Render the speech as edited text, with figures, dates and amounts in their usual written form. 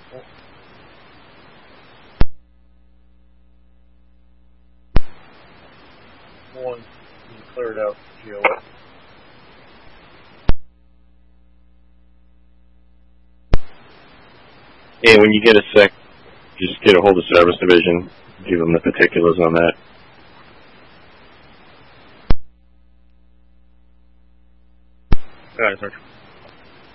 One, you clear it out, GOS. And when you get a sec, just get a hold of Service Division, give them the particulars on that. Got it, Sergeant.